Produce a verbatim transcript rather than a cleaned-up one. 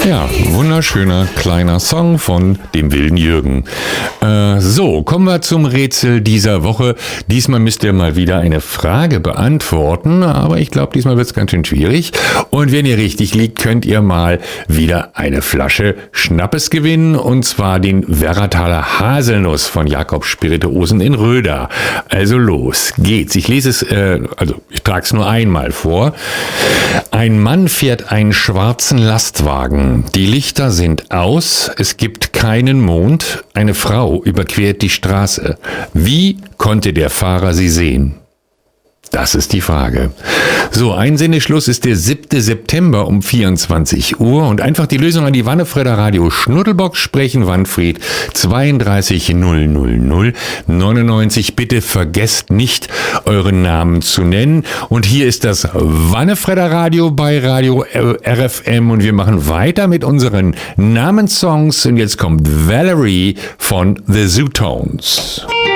Ja, wunderschöner kleiner Song von dem wilden Jürgen. Äh, so, kommen wir zum Rätsel dieser Woche. Diesmal müsst ihr mal wieder eine Frage beantworten, aber ich glaube, diesmal wird es ganz schön schwierig. Und wenn ihr richtig liegt, könnt ihr mal wieder eine Flasche Schnappes gewinnen, und zwar den Werrataler Haselnuss von Jakob Spirituosen in Röder. Also los geht's. Ich lese es, äh, also ich trage es nur einmal vor. Ein Mann fährt einen schwarzen Lastwagen. Die Lichter sind aus, es gibt keinen Mond, eine Frau überquert die Straße. Wie konnte der Fahrer sie sehen? Das ist die Frage. So, Einsendeschluss ist der siebte September um vierundzwanzig Uhr und einfach die Lösung an die Wannefredder Radio Schnuddelbox sprechen, Wanfried zweiunddreißig null null null neunundneunzig. Bitte vergesst nicht, euren Namen zu nennen. Und hier ist das Wannefredder Radio bei Radio R F M und wir machen weiter mit unseren Namenssongs und jetzt kommt Valerie von The Zootones.